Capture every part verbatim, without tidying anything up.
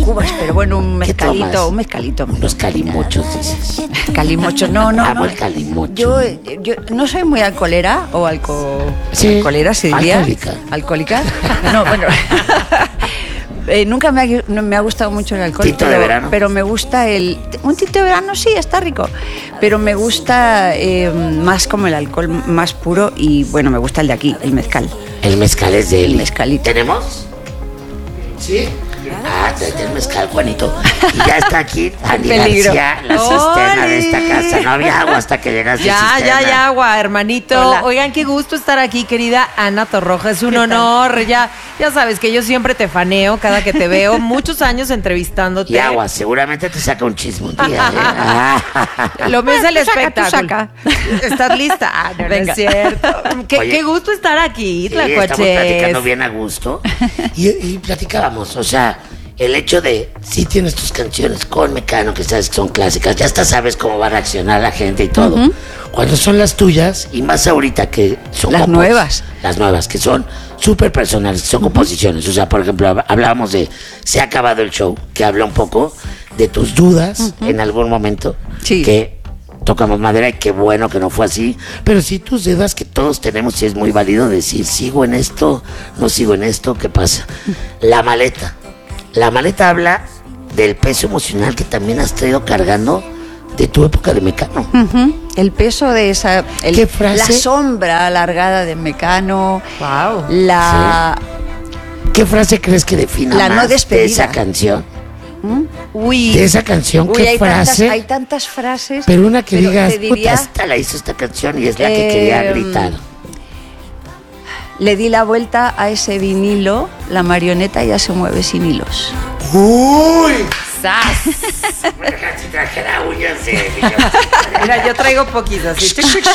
cubas, pero bueno, un mezcalito, un mezcalito. Unos calimochos, dices. Calimochos, no, no, Amo no. el calimocho. Yo, yo no soy muy alcoholera o alco... Sí, alcoholera, se diría. alcohólica. Alcohólica. No, bueno. Eh, nunca me ha, no, me ha gustado mucho el alcohol. ¿Tinto pero, de verano? Pero me gusta el... Un tinto de verano sí, está rico. Pero me gusta eh, más como el alcohol más puro y bueno, me gusta el de aquí, el mezcal. El mezcal es de él. El mezcalito. ¿Tenemos? Sí. Ah, tráete el mezcal, Juanito. Y ya está aquí Ani Peligro. García, la cisterna de esta casa. No había agua hasta que llegaste. Ya, cisterna. ya, ya, agua, hermanito. Hola. Oigan, qué gusto estar aquí, querida Ana Torroja. Es un ¿Qué tal? honor. Ya, ya sabes que yo siempre te faneo cada que te veo. Muchos años entrevistándote. Y agua, seguramente te saca un chisme un día. ¿eh? Ah. Lo mío es el Tú saca, tú espectáculo. saca. ¿Estás lista? Ah, no, no Venga. es cierto. Qué, Oye, qué gusto estar aquí, Sí, estamos Tlacuaches. platicando bien a gusto. Y, y platicábamos, o sea, el hecho de, si tienes tus canciones con Mecano, que sabes que son clásicas, ya hasta sabes cómo va a reaccionar la gente y todo. Uh-huh. Cuando son las tuyas, y más ahorita que son las compos- nuevas. Las nuevas, que son súper personales, son uh-huh. composiciones. O sea, por ejemplo, hab- hablábamos de Se ha acabado el show, que habla un poco de tus dudas uh-huh. en algún momento. Sí. Que tocamos madera y qué bueno que no fue así, pero sí tus dudas que todos tenemos y es muy válido decir, sigo en esto, no sigo en esto, ¿qué pasa? La maleta. La maleta habla del peso emocional que también has traído cargando de tu época de Mecano. Uh-huh. El peso de esa... El, ¿Qué frase? La sombra alargada de Mecano. Wow. La... ¿Sí? ¿Qué frase crees que defina La más no despedida. de esa canción? ¿Mm? Uy. De esa canción, Uy, ¿qué hay frase? Tantas, hay tantas frases. Pero una que pero digas, te diría, puta, esta la hizo esta canción y es la que eh, quería gritar. Le di la vuelta a ese vinilo, la marioneta ya se mueve sin hilos. ¡Uy! ¡Sas! Bueno, si trajera uñas de... Mira, yo traigo poquitas. ¿Sí?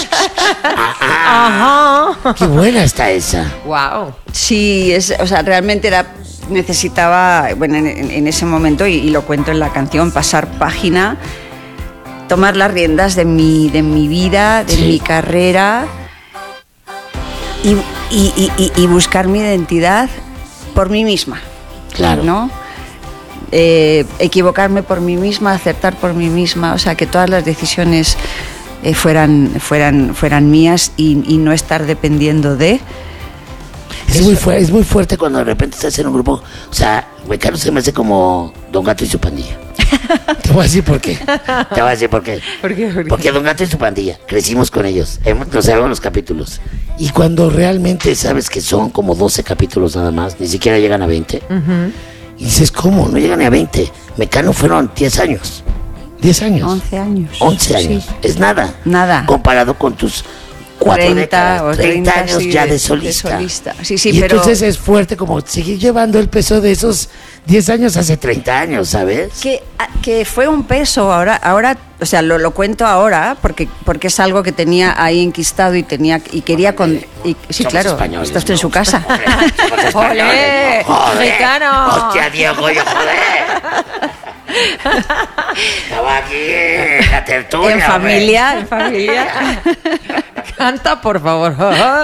Ajá. Ajá. Qué buena está esa. Wow. Sí, es, o sea, realmente era necesitaba, bueno, en, en ese momento, y, y lo cuento en la canción, pasar página, tomar las riendas de mi, de mi vida, de Sí. mi carrera y, y, y, y, y buscar mi identidad por mí misma. Claro. ¿No? Eh, equivocarme por mí misma, acertar por mí misma, o sea, que todas las decisiones eh, fueran, fueran, fueran mías y, y no estar dependiendo de... Es muy, fu- es muy fuerte cuando de repente estás en un grupo. O sea, Mecano se me hace como Don Gato y su pandilla. Te voy a decir por qué. Te voy a decir por qué. ¿Por qué? ¿Por qué? Porque Don Gato y su pandilla, crecimos con ellos. Hemos, nos sabemos los capítulos. Y cuando realmente sabes que son como doce capítulos nada más, ni siquiera llegan a veinte. Ujú. Y dices, ¿cómo? No llegan ni a veinte. Mecano fueron diez años. diez años. once años. once años. Sí. Es nada. Nada. Comparado con tus cuatro treinta décadas, o treinta treinta, años sí, ya de- de solista. de solista. Sí, sí, y pero- entonces es fuerte como seguir llevando el peso de esos diez años hace treinta años, ¿sabes? Que, que fue un peso ahora, ahora, o sea, lo, lo cuento ahora porque, porque es algo que tenía ahí enquistado y tenía y quería con y, sí, Somos claro, españoles, estás tú ¿no? en su casa. Hombre, somos españoles, ¡Olé! ¿no? Joder, ¡Mecano! ¡Hostia, Diego, yo joder! Estaba aquí en la tertulia, En hombre. familia, en familia. Canta, por favor.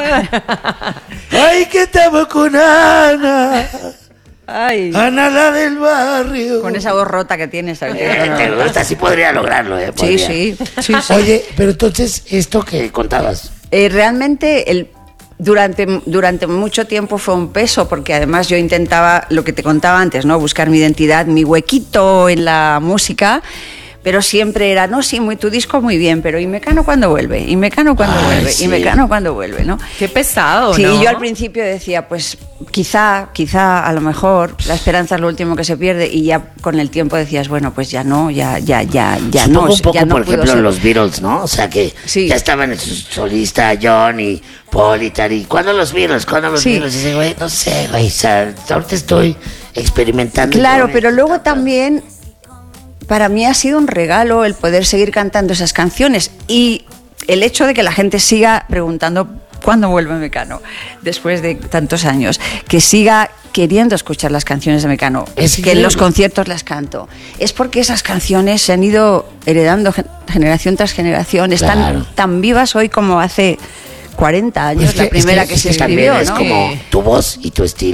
¡Ay, que estamos con Ana! Ay, Ana, la del barrio. con esa voz rota que tienes, ¿sabes? Eh, te gusta, sí podría lograrlo, ¿eh? Sí, Podría. sí, sí, sí. Oye, pero entonces, esto que contabas, Eh, realmente el, durante, durante mucho tiempo fue un peso, porque además yo intentaba, lo que te contaba antes, ¿no? Buscar mi identidad, mi huequito en la música, pero siempre era, no, sí, muy, tu disco muy bien, pero ¿y Mecano cuándo vuelve? ¿Y Mecano cuándo Ay, vuelve? sí. ¿Y Mecano cuándo vuelve? ¿no? Qué pesado, Sí, ¿no? y yo al principio decía, pues quizá, quizá, a lo mejor, la esperanza es lo último que se pierde, y ya con el tiempo decías, bueno, pues ya no, ya, ya, ya, ya supongo no, un poco, ya no por puedo ejemplo, ser. los Beatles, ¿no? O sea, que Sí. ya estaban en su solista, John y Paul y tal. ¿Y cuándo los Beatles? ¿Cuándo los Sí. Beatles? Y dice, güey, no sé, güey, o sea, ahorita estoy experimentando. Claro, yo, pero eh, luego también para mí ha sido un regalo el poder seguir cantando esas canciones y el hecho de que la gente siga preguntando cuándo vuelve Mecano después de tantos años, que siga queriendo escuchar las canciones de Mecano, Es que en increíble. los conciertos las canto, es porque esas canciones se han ido heredando gen- generación tras generación, están Claro. tan vivas hoy como hace cuarenta años, Es que- la primera es que, se es escribió, también es ¿no? como tu voz y tu estilo.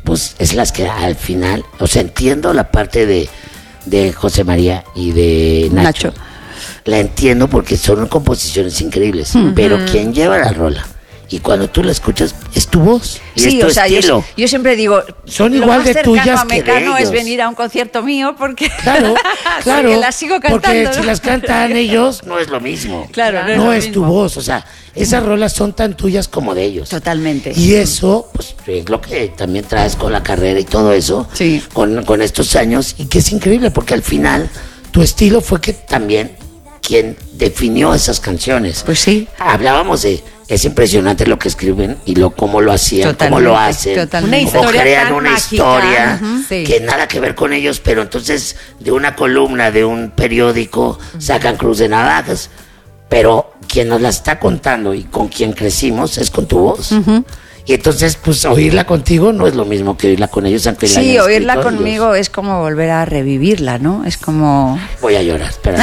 pues es las que al final, o sea, entiendo la parte de, de José María y de Nacho. Nacho. La entiendo porque son composiciones increíbles, uh-huh. pero quien lleva la rola y cuando tú la escuchas es tu voz y sí, es tu o sea, estilo. Yo, yo siempre digo, son igual de tuyas a que de Mecano ellos. Es venir a un concierto mío porque, claro, claro, porque las sigo cantando. Porque ¿no? si las cantan ellos no es lo mismo. Claro, no, no es, es tu voz, o sea, esas rolas son tan tuyas como de ellos. Totalmente. Y eso, pues, es lo que también traes con la carrera y todo eso, sí. con, con estos años, y que es increíble porque al final tu estilo fue que también quien definió esas canciones. Pues sí. Hablábamos de, es impresionante lo que escriben y lo cómo lo hacían, totalmente, cómo lo hacen, totalmente. cómo Una crean tan una mágica. historia Uh-huh. que Sí. nada que ver con ellos, pero entonces de una columna, de un periódico, sacan Cruz de Navajas, pero quien nos la está contando y con quien crecimos es con tu voz. Uh-huh. Y entonces, pues, oírla contigo no es lo mismo que oírla con ellos, aunque la Sí, hayan oírla escrito conmigo ellos. es como volver a revivirla, ¿no? Es como... Voy a llorar, espera.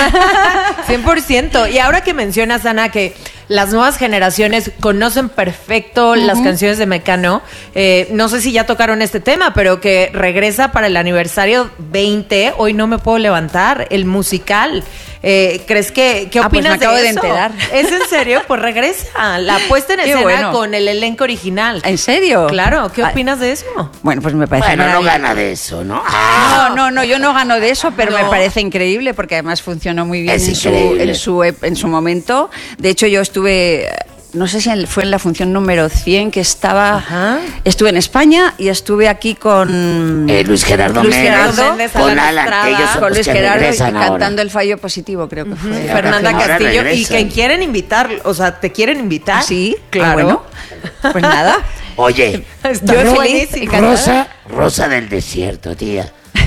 cien por ciento. Y ahora que mencionas, Ana, que las nuevas generaciones conocen perfecto uh-huh. las canciones de Mecano, eh, no sé si ya tocaron este tema, pero que regresa para el aniversario veinte, Hoy no me puedo levantar, el musical. Eh, ¿Crees que, qué Ah, pues opinas me acabo de de eso? enterar. ¿Es en serio? Pues regresa, la puesta en Qué escena bueno. con el elenco original. ¿En serio? Claro, ¿qué Ay. opinas de eso? Bueno, pues me parece Bueno, no maravilloso. gana de eso, ¿no? Ah, No, no, no, yo no gano de eso, pero No. me parece increíble porque además funcionó muy bien Es en su, increíble. en, su, ep- en su momento. De hecho, yo estuve, no sé si en- fue en la función número cien que estaba, Ajá. estuve en España y estuve aquí con Eh, Luis Gerardo Luis Méndez, Gerardo, Méndez, con Alan Alan, Estrada, ellos son con los Luis que Gerardo y regresan ahora. cantando el fallo positivo, creo que fue. Uh-huh. ahora Fernanda ahora Castillo, y regresan. que quieren invitar, o sea, ¿te quieren invitar? Sí, claro. ah, bueno, pues nada. Oye, Está Yo feliz, buenísimo. encantada. Rosa, Rosa del Desierto, tía.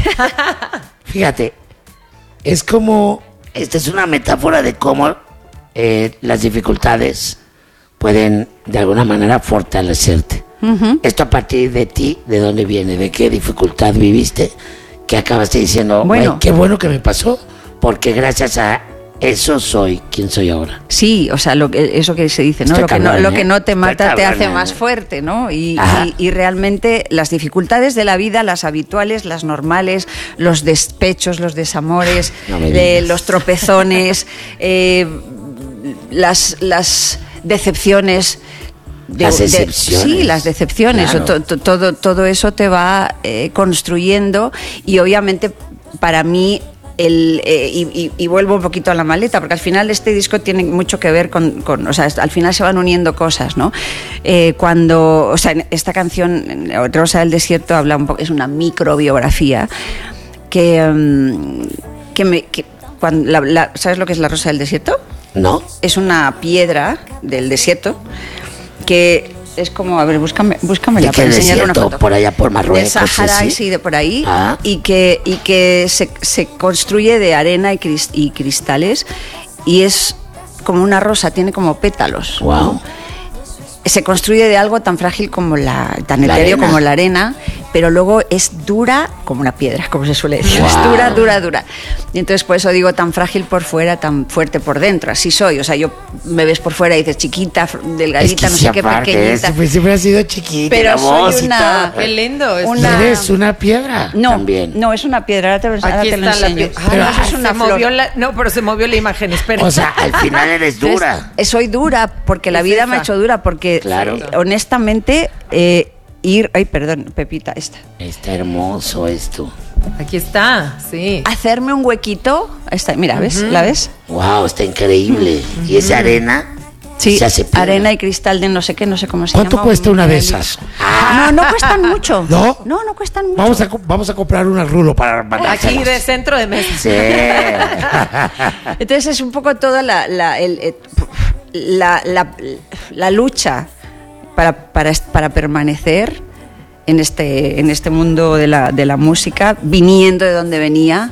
Fíjate, es como, esta es una metáfora de cómo eh, las dificultades pueden de alguna manera fortalecerte. Ujú. Esto a partir de ti, ¿de dónde viene? ¿De qué dificultad viviste? Que acabaste diciendo, Bueno. bueno, qué bueno que me pasó, porque gracias a eso soy quien soy ahora. Sí, o sea, lo que, eso que se dice, ¿no? Está Lo que no, cabrón, lo ¿eh? que no te Está mata te cabrón, hace ¿eh? más fuerte, ¿no? Y, Ajá. y, y realmente las dificultades de la vida, las habituales, las normales, los despechos, los desamores, No me eh, digas. los tropezones, eh, las, las decepciones. de- Las de- decepciones. sí, las decepciones. Claro. o to- to- todo, todo eso te va eh, construyendo y obviamente para mí el, eh, y, y- y vuelvo un poquito a la maleta, porque al final este disco tiene mucho que ver con, con- o sea, al final se van uniendo cosas, ¿no? Eh, cuando, o sea, en esta canción, Rosa del Desierto, habla un poco, es una microbiografía que, mm, que me... que cuando la- la- ¿sabes lo que es la Rosa del Desierto? ¿No? Es una piedra del desierto que es como, a ver, búscame, búscamela ¿De qué para enseñarle una desierto? foto. Por allá por Marruecos, De Sahara, ¿sí? sí, de por ahí. Ah. Y que, y que se, se construye de arena y, cris- y cristales y es como una rosa, tiene como pétalos. Wow. ¿no? Se construye de algo tan frágil como la, tan La etéreo arena. como la arena, pero luego es dura como una piedra, como se suele decir. Wow. Es dura, dura, dura. Y entonces por eso digo tan frágil por fuera, tan fuerte por dentro. Así soy. O sea, yo me ves por fuera y dices chiquita, fr- delgadita, Es que no sí, sé qué, aparte, pequeñita. siempre, siempre has sido chiquita, Pero la voz soy y una- todo. Qué lindo. es- Una- Eres una piedra No, también. no, es una piedra. Ahora te lo, ahora Aquí te lo está la enseño. piedra. Pero- Ah, Eso es una se flor. movió la, no, pero se movió la imagen, espera. O sea, al final eres dura. Entonces, soy dura porque la Es vida esa. me ha hecho dura porque Claro. eh, honestamente eh, ir, ay, perdón, Pepita, esta. Está hermoso esto. Aquí está, sí. Hacerme un huequito, esta, mira, ¿ves? ¿La ves? Wow, está increíble. Y esa arena Sí, se hace piedra. arena y cristal de no sé qué, no sé cómo se ¿Cuánto llama. cuesta una de Un- esas? No, no cuestan mucho. ¿No? No, no cuestan mucho. Vamos a, co- vamos a comprar una rulo para Aquí mandárselas. de centro de mesa. Sí. Entonces es un poco toda la, la, el- eh, la, la- la lucha para, para, para permanecer en este, en este mundo de la, de la música, viniendo de donde venía.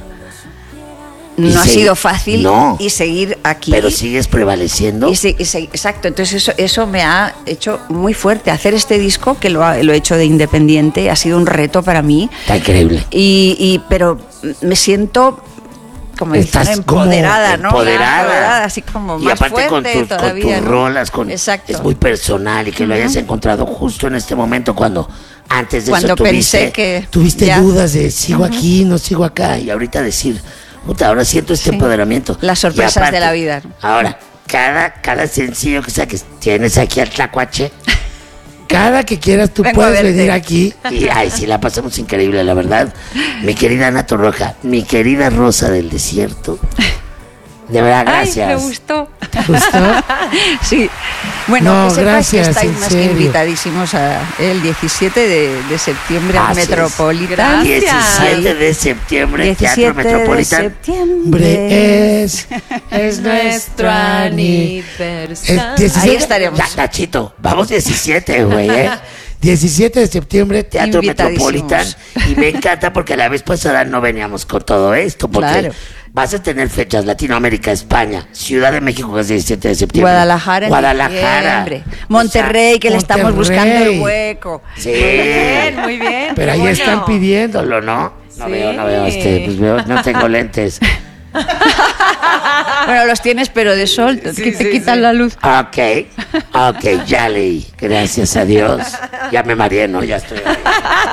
Y No ha seguir- sido fácil no. y seguir aquí. Pero sigues prevaleciendo. Y se- y se- exacto, entonces eso, eso me ha hecho muy fuerte. Hacer este disco, que lo, ha- lo he hecho de independiente, ha sido un reto para mí. Está increíble. Y, y- pero me siento como Estás dicen, como empoderada, ¿no? empoderada. Empoderada, así como y más aparte con fuerte tus, todavía, con tus ¿no? rolas, con, Exacto. es muy personal y que lo hayas encontrado justo en este momento cuando antes de Cuando eso tuviste, pensé que tuviste ya. dudas de sigo aquí, no sigo acá y ahorita decir, puta, ahora siento este Sí. empoderamiento. Las sorpresas Y aparte, de la vida. Ahora, cada, cada sencillo que saques, tienes aquí al Tlacuache. Cada que quieras tú Vengo a puedes verte. venir aquí y ay, sí, la pasamos increíble, la verdad. Mi querida Ana Torroja, mi querida Rosa del Desierto. De verdad, gracias. Ay, me gustó. ¿Te gustó? Sí. Bueno, No, que sepáis gracias, que estáis en más que serio. invitadísimos a el diecisiete de, de septiembre al Así es. Metropolitan. diecisiete de septiembre, diecisiete Teatro de Metropolitan. septiembre. Hombre, es, es nuestro aniversario. Es diecisiete Ahí estaremos. Ya, Nachito, vamos diecisiete, güey, ¿eh? diecisiete de septiembre, Teatro Invitadísimos. Metropolitan. Y me encanta porque la vez pasada no veníamos con todo esto. Porque Claro. vas a tener fechas Latinoamérica, España, Ciudad de México, que es diecisiete de septiembre. Guadalajara en Guadalajara. diciembre. Monterrey, que le estamos Monterrey. buscando el hueco. Sí. Muy bien, muy bien. Pero qué ahí bueno. están pidiéndolo, ¿no? No Sí. veo, no veo, este, pues veo, no tengo lentes. Bueno, los tienes, pero de sol, que Sí, te sí, quitan sí. la luz. Ok, ok, ya leí. Gracias a Dios. Ya me mareé, ¿no? Ya estoy ahí.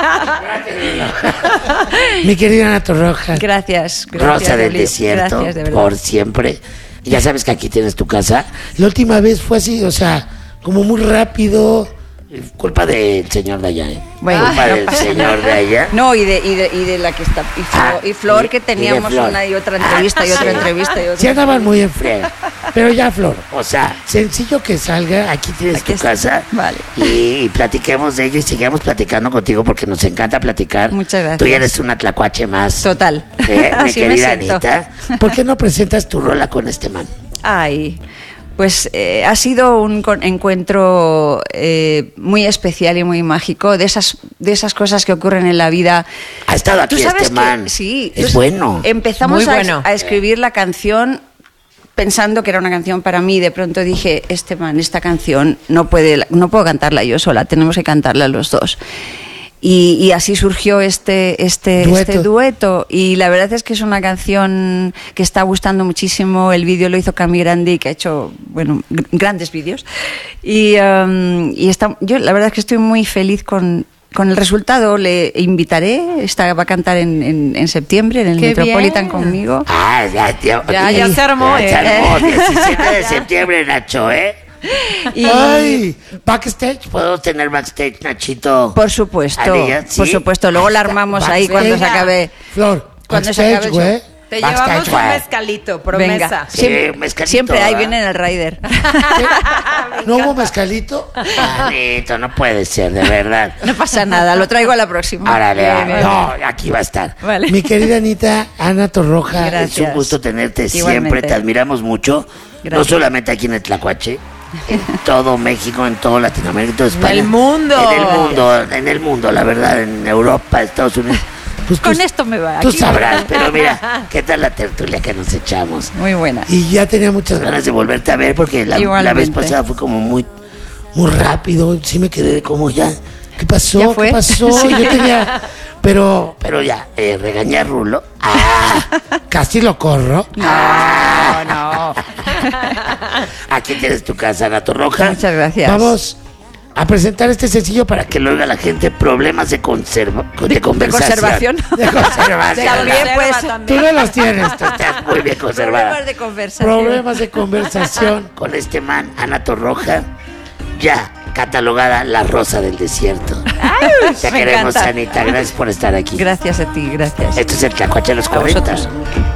Mi querida Ana Torroja. Gracias, gracias. Rosa del Loli. Desierto, Gracias, de verdad. por siempre. Y ya sabes que aquí tienes tu casa. La última vez fue así, o sea, como muy rápido. Culpa del señor de allá, ¿eh? Bueno, Culpa no del pasa señor de allá. No, y de, y de, y de la que está. Y Flor, Ah, y Flor y- que y de teníamos Flor. una y otra entrevista y otra Sí. entrevista y otra. Sí andaban muy en friega. Pero ya, Flor, o sea, sencillo que salga, aquí tienes Aquí tu está. casa. Vale. Y, y platiquemos de ello y sigamos platicando contigo porque nos encanta platicar. Muchas gracias. Tú ya eres una tlacuache más. Total. ¿Eh? Mi Así me querida siento. Anita. ¿Por qué no presentas tu rola con este man? Ay, pues eh, ha sido un con- encuentro eh, muy especial y muy mágico, de esas, de esas cosas que ocurren en la vida. Ha estado aquí Tú sabes este que- man. sí, Es tú- bueno. Empezamos Muy a, bueno. a escribir la canción pensando que era una canción para mí. De pronto dije, este man, esta canción no puede, no puedo cantarla yo sola, tenemos que cantarla los dos. Y, y así surgió este, este, Dueto. este dueto. Y la verdad es que es una canción que está gustando muchísimo. El vídeo lo hizo Cami Grandi, que ha hecho, bueno, gr- grandes vídeos. Y, um, y está, yo la verdad es que estoy muy feliz con, con el resultado. Le invitaré, está, va a cantar en, en, en septiembre en el ¡Qué Metropolitan bien! conmigo. Ah, ya, tío. Ya, ya se armó, Ya se ¿eh? armó. diecisiete de septiembre, Nacho, ¿eh? Y, Ay, backstage. ¿Puedo tener backstage, Nachito? por supuesto, Alía, ¿sí? por supuesto. Luego la armamos ahí Backstage. cuando se acabe. Flor, Cuando se backstage, acabe el güey. show. Te Backstage, llevamos un güey. mezcalito, promesa. Venga, Sí, siempre, mezcalito, siempre ahí ¿verdad? viene en el rider. ¿No hubo mezcalito? Manito, no puede ser, de verdad. No pasa nada, lo traigo a la próxima. Árale, Bien, va. bien. No, aquí va a estar. Vale. Mi querida Anita, Ana Torroja, Gracias. es un gusto tenerte siempre, Igualmente. te admiramos mucho. No Gracias. solamente aquí en el Tlacuache, en todo México, en todo Latinoamérica, en toda España. el mundo. En el mundo, en el mundo, la verdad, en Europa, Estados Unidos. Pues Con tú- esto me va. Tú aquí. sabrás, pero mira, ¿qué tal la tertulia que nos echamos? Muy buena. Y ya tenía muchas ganas de volverte a ver porque la, la Igualmente. vez pasada fue como muy, muy rápido. Sí me quedé como ya. ¿Qué pasó? ¿Ya fue? ¿Qué pasó? Sí. Yo tenía. Pero, pero ya, eh, regañé a Rulo. Ah, casi lo corro. No, no. Aquí tienes tu casa, Ana Torroja. Muchas gracias. Vamos a presentar este sencillo para que lo oiga la gente. Problemas de, conserva, de, De conversación. conservación. De conservación. También, pues. Tú no los tienes, tú estás muy bien conservada. Problemas de conversación. Problemas de conversación con este man, Ana Torroja, ya catalogada la Rosa del Desierto. Te me queremos, encanta. Anita. Gracias por estar aquí. Gracias a ti, gracias. Esto es el Tlacuache de los A cuarenta. vosotros.